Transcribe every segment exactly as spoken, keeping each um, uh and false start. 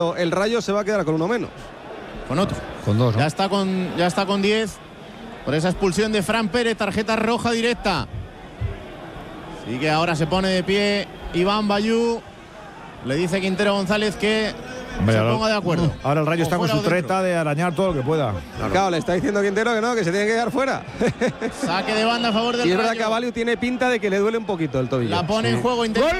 el Rayo se va a quedar con uno menos. Con otro. Con dos, ¿no? Ya está con, ya está con diez. Por esa expulsión de Fran Pérez, tarjeta roja directa. Así que ahora se pone de pie Iván Bayú. Le dice Quintero González que Hombre, se ahora, ponga de acuerdo. Ahora el Rayo O está con fuera su o dentro. treta de arañar todo lo que pueda. Claro, claro, le está diciendo Quintero que no, que se tiene que quedar fuera. Saque de banda a favor del Y es verdad Rayo. que a Valiu tiene pinta de que le duele un poquito el tobillo. La pone Sí. en juego, intenta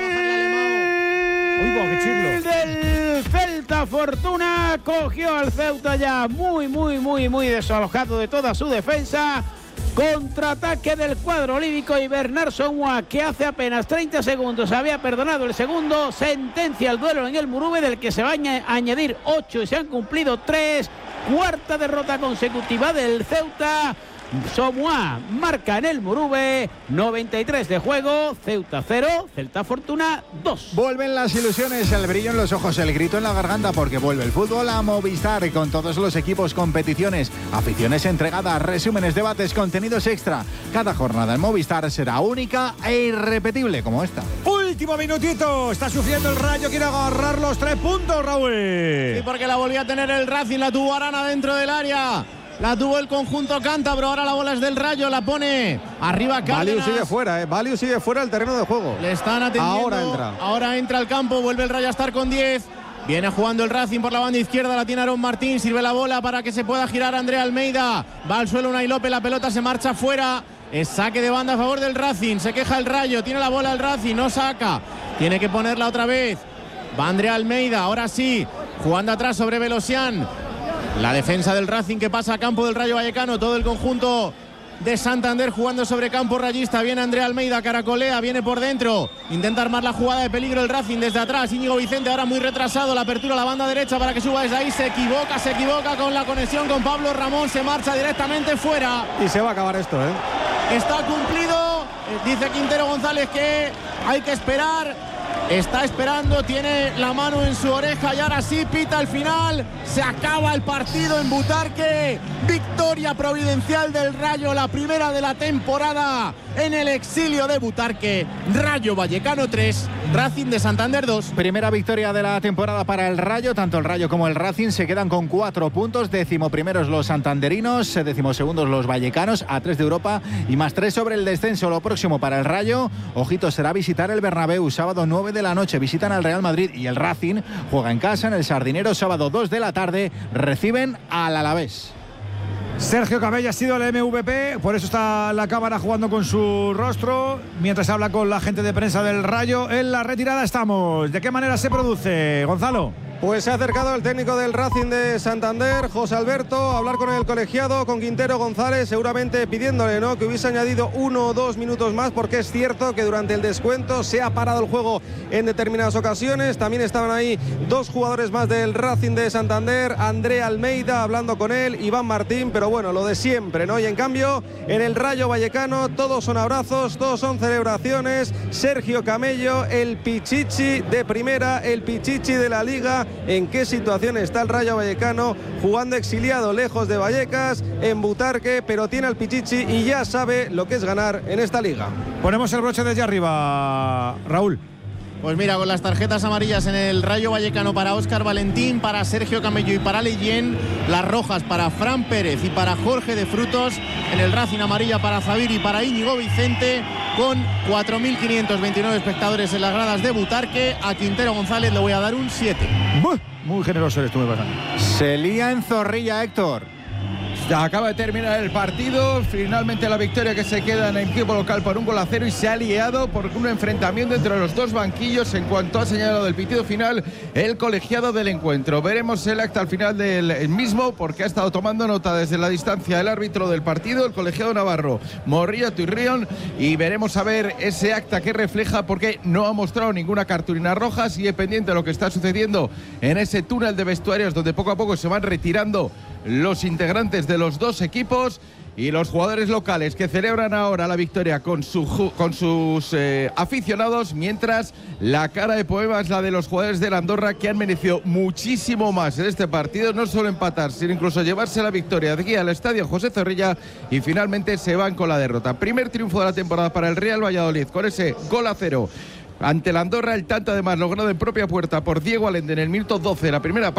Uy, va, qué chirlo. Del Celta, Fortuna cogió al Ceuta ya muy, muy, muy, muy desalojado de toda su defensa. Contraataque del cuadro olívico y Bernard Somua, que hace apenas treinta segundos había perdonado el segundo, sentencia el duelo en el Murube, del que se van a añadir ocho y se han cumplido tres. Cuarta derrota consecutiva del Ceuta. Somua marca en el Murube, noventa y tres de juego, Ceuta cero, Celta Fortuna dos. Vuelven las ilusiones, el brillo en los ojos, el grito en la garganta, porque vuelve el fútbol a Movistar con todos los equipos, competiciones, aficiones entregadas, resúmenes, debates, contenidos extra. Cada jornada en Movistar será única e irrepetible como esta. Último minutito, está sufriendo el Rayo, quiere agarrar los tres puntos, Raúl. Sí, porque la volvió a tener el Racing, la tuvo Arana dentro del área. La tuvo el conjunto cántabro, ahora la bola es del Rayo, la pone arriba Cárdenas. Valiu sigue fuera, eh. Valiu sigue fuera del terreno de juego. Le están atendiendo. Ahora entra. Ahora entra al campo, vuelve el Rayo a estar con diez. Viene jugando el Racing por la banda izquierda, la tiene Aarón Martín, sirve la bola para que se pueda girar Andrea Almeida. Va al suelo Unai López, la pelota se marcha fuera. Es saque de banda a favor del Racing, se queja el Rayo, tiene la bola el Racing, no saca. Tiene que ponerla otra vez. Va Andrea Almeida, ahora sí, jugando atrás sobre Velosian. La defensa del Racing que pasa a campo del Rayo Vallecano, todo el conjunto de Santander jugando sobre campo rayista. Viene Andrea Almeida, caracolea, viene por dentro, intenta armar la jugada de peligro el Racing desde atrás. Íñigo Vicente ahora muy retrasado, la apertura a la banda derecha para que suba desde ahí, se equivoca, se equivoca con la conexión con Pablo Ramón, se marcha directamente fuera. Y se va a acabar esto, ¿eh? Está cumplido, dice Quintero González que hay que esperar. Está esperando, tiene la mano en su oreja y ahora sí pita al final. Se acaba el partido en Butarque. Victoria providencial del Rayo, la primera de la temporada en el exilio de Butarque. Rayo Vallecano tres, Racing de Santander dos. Primera victoria de la temporada para el Rayo, tanto el Rayo como el Racing se quedan con cuatro puntos, decimoprimeros los santanderinos, decimosegundos los vallecanos, a tres de Europa y más tres sobre el descenso. Lo próximo para el Rayo, ojito, será visitar el Bernabéu, sábado nueve de la noche, visitan al Real Madrid y el Racing juega en casa en el Sardinero, sábado dos de la tarde, reciben al Alavés. Sergio Camello ha sido el M V P, por eso está la cámara jugando con su rostro, mientras habla con la gente de prensa del Rayo. En la retirada estamos. ¿De qué manera se produce, Gonzalo? Pues se ha acercado el técnico del Racing de Santander, José Alberto, a hablar con el colegiado, con Quintero González, seguramente pidiéndole, ¿no?, que hubiese añadido uno o dos minutos más, porque es cierto que durante el descuento se ha parado el juego en determinadas ocasiones. También estaban ahí dos jugadores más del Racing de Santander, Andrea Almeida hablando con él, Iván Martín, pero bueno, lo de siempre, ¿no? Y en cambio, en el Rayo Vallecano, todos son abrazos, todos son celebraciones. Sergio Camello, el Pichichi de primera, el Pichichi de la Liga. ¿En qué situación está el Rayo Vallecano? Jugando exiliado lejos de Vallecas, en Butarque, pero tiene al Pichichi y ya sabe lo que es ganar en esta liga. Ponemos el broche desde arriba, Raúl. Pues mira, con las tarjetas amarillas en el Rayo Vallecano para Óscar Valentín, para Sergio Camello y para Leyen, las rojas para Fran Pérez y para Jorge de Frutos, en el Racing amarilla para Zavir y para Íñigo Vicente, con cuatro mil quinientos veintinueve espectadores en las gradas de Butarque. A Quintero González le voy a dar un siete. Muy generoso eres tú, me pasa. Se lía en Zorrilla, Héctor. Acaba de terminar el partido, finalmente la victoria que se queda en el equipo local por un gol a cero, y se ha liado por un enfrentamiento entre los dos banquillos en cuanto ha señalado el pitido final el colegiado del encuentro. Veremos el acta al final del mismo, porque ha estado tomando nota desde la distancia el árbitro del partido, el colegiado navarro Morrillo Turrión, y veremos a ver ese acta que refleja, porque no ha mostrado ninguna cartulina roja. Sigue pendiente de lo que está sucediendo en ese túnel de vestuarios, donde poco a poco se van retirando los integrantes de los dos equipos, y los jugadores locales que celebran ahora la victoria con, su, con sus eh, aficionados, mientras la cara de poema es la de los jugadores de la Andorra, que han merecido muchísimo más en este partido, no solo empatar, sino incluso llevarse la victoria de aquí al estadio José Zorrilla, y finalmente se van con la derrota. Primer triunfo de la temporada para el Real Valladolid, con ese gol a cero ante la Andorra, el tanto además logrado en propia puerta por Diego Allende en el minuto doce de la primera parte.